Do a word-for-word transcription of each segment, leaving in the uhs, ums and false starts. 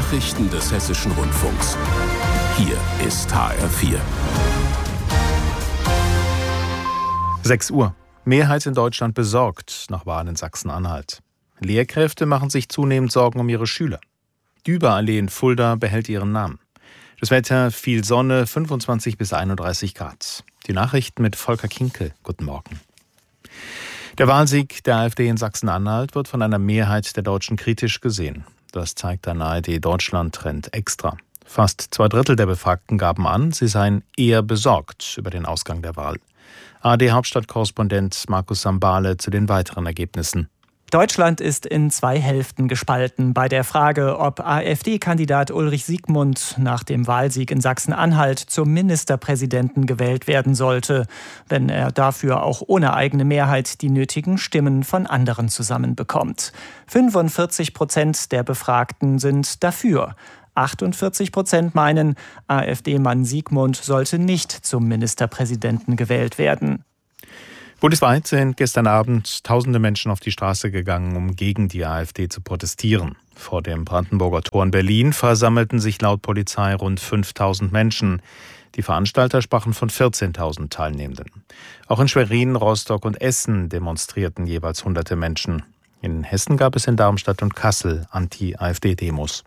Nachrichten des Hessischen Rundfunks. Hier ist H R vier. sechs Uhr. Mehrheit in Deutschland besorgt nach Wahlen in Sachsen-Anhalt. Lehrkräfte machen sich zunehmend Sorgen um ihre Schüler. Düberallee in Fulda behält ihren Namen. Das Wetter, viel Sonne, fünfundzwanzig bis einunddreißig Grad. Die Nachrichten mit Volker Kinkel. Guten Morgen. Der Wahlsieg der AfD in Sachsen-Anhalt wird von einer Mehrheit der Deutschen kritisch gesehen. Das zeigt ein A R D-Deutschland-Trend extra. Fast zwei Drittel der Befragten gaben an, sie seien eher besorgt über den Ausgang der Wahl. A R D-Hauptstadtkorrespondent Markus Sambale zu den weiteren Ergebnissen. Deutschland ist in zwei Hälften gespalten bei der Frage, ob AfD-Kandidat Ulrich Siegmund nach dem Wahlsieg in Sachsen-Anhalt zum Ministerpräsidenten gewählt werden sollte, wenn er dafür auch ohne eigene Mehrheit die nötigen Stimmen von anderen zusammenbekommt. fünfundvierzig Prozent der Befragten sind dafür. achtundvierzig Prozent meinen, AfD-Mann Siegmund sollte nicht zum Ministerpräsidenten gewählt werden. Bundesweit sind gestern Abend tausende Menschen auf die Straße gegangen, um gegen die AfD zu protestieren. Vor dem Brandenburger Tor in Berlin versammelten sich laut Polizei rund fünftausend Menschen. Die Veranstalter sprachen von vierzehntausend Teilnehmenden. Auch in Schwerin, Rostock und Essen demonstrierten jeweils hunderte Menschen. In Hessen gab es in Darmstadt und Kassel Anti-AfD-Demos.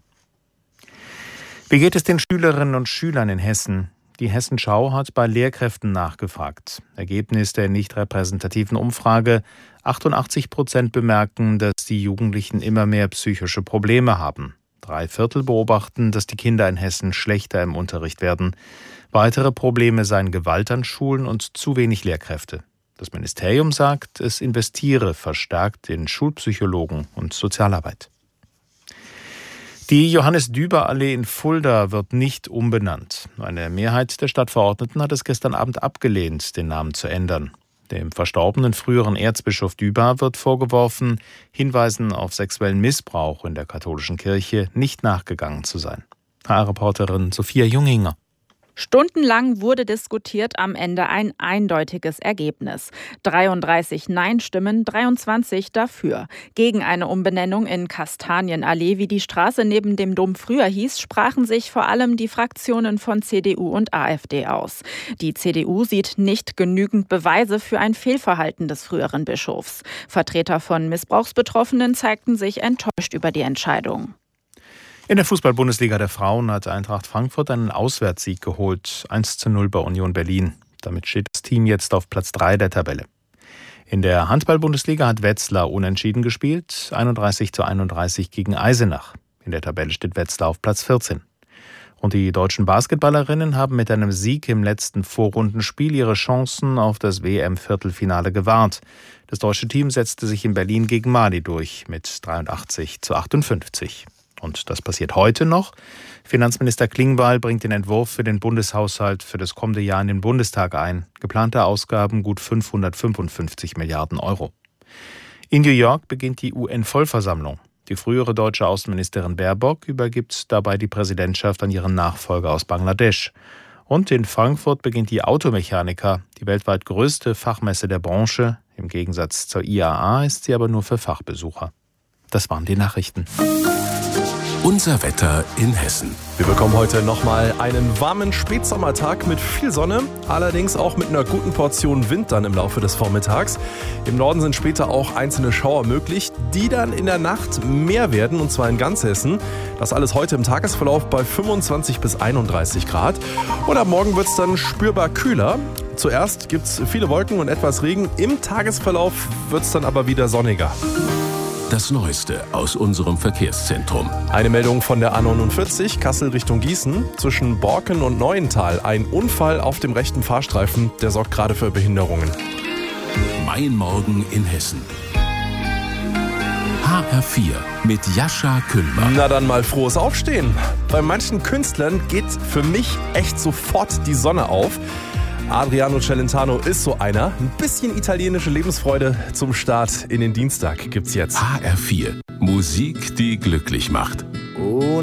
Wie geht es den Schülerinnen und Schülern in Hessen? Die Hessenschau hat bei Lehrkräften nachgefragt. Ergebnis der nicht repräsentativen Umfrage: achtundachtzig Prozent bemerken, dass die Jugendlichen immer mehr psychische Probleme haben. Drei Viertel beobachten, dass die Kinder in Hessen schlechter im Unterricht werden. Weitere Probleme seien Gewalt an Schulen und zu wenig Lehrkräfte. Das Ministerium sagt, es investiere verstärkt in Schulpsychologen und Sozialarbeit. Die Johannes-Düber-Allee in Fulda wird nicht umbenannt. Eine Mehrheit der Stadtverordneten hat es gestern Abend abgelehnt, den Namen zu ändern. Dem verstorbenen früheren Erzbischof Düber wird vorgeworfen, Hinweisen auf sexuellen Missbrauch in der katholischen Kirche nicht nachgegangen zu sein. H R-Reporterin Sophia Junginger. Stundenlang wurde diskutiert, am Ende ein eindeutiges Ergebnis. dreiunddreißig Nein-Stimmen, dreiundzwanzig dafür. Gegen eine Umbenennung in Kastanienallee, wie die Straße neben dem Dom früher hieß, sprachen sich vor allem die Fraktionen von C D U und AfD aus. Die C D U sieht nicht genügend Beweise für ein Fehlverhalten des früheren Bischofs. Vertreter von Missbrauchsbetroffenen zeigten sich enttäuscht über die Entscheidung. In der Fußball-Bundesliga der Frauen hat Eintracht Frankfurt einen Auswärtssieg geholt, eins zu null bei Union Berlin. Damit steht das Team jetzt auf Platz drei der Tabelle. In der Handball-Bundesliga hat Wetzlar unentschieden gespielt, einunddreißig zu einunddreißig gegen Eisenach. In der Tabelle steht Wetzlar auf Platz vierzehn. Und die deutschen Basketballerinnen haben mit einem Sieg im letzten Vorrundenspiel ihre Chancen auf das W M-Viertelfinale gewahrt. Das deutsche Team setzte sich in Berlin gegen Mali durch mit dreiundachtzig zu achtundfünfzig. Und das passiert heute noch. Finanzminister Klingbeil bringt den Entwurf für den Bundeshaushalt für das kommende Jahr in den Bundestag ein. Geplante Ausgaben gut fünfhundertfünfundfünfzig Milliarden Euro. In New York beginnt die U N-Vollversammlung. Die frühere deutsche Außenministerin Baerbock übergibt dabei die Präsidentschaft an ihren Nachfolger aus Bangladesch. Und in Frankfurt beginnt die Automechaniker, die weltweit größte Fachmesse der Branche. Im Gegensatz zur I A A ist sie aber nur für Fachbesucher. Das waren die Nachrichten. Unser Wetter in Hessen. Wir bekommen heute nochmal einen warmen Spätsommertag mit viel Sonne, allerdings auch mit einer guten Portion Wind dann im Laufe des Vormittags. Im Norden sind später auch einzelne Schauer möglich, die dann in der Nacht mehr werden, und zwar in ganz Hessen. Das alles heute im Tagesverlauf bei fünfundzwanzig bis einunddreißig Grad. Und ab morgen wird es dann spürbar kühler. Zuerst gibt es viele Wolken und etwas Regen. Im Tagesverlauf wird es dann aber wieder sonniger. Das Neueste aus unserem Verkehrszentrum. Eine Meldung von der A neunundvierzig, Kassel Richtung Gießen. Zwischen Borken und Neuental ein Unfall auf dem rechten Fahrstreifen, der sorgt gerade für Behinderungen. Mein Morgen in Hessen. H R vier mit Jascha Kühlmann. Na dann mal frohes Aufstehen. Bei manchen Künstlern geht für mich echt sofort die Sonne auf. Adriano Celentano ist so einer. Ein bisschen italienische Lebensfreude zum Start in den Dienstag gibt's jetzt. H R vier. Musik, die glücklich macht.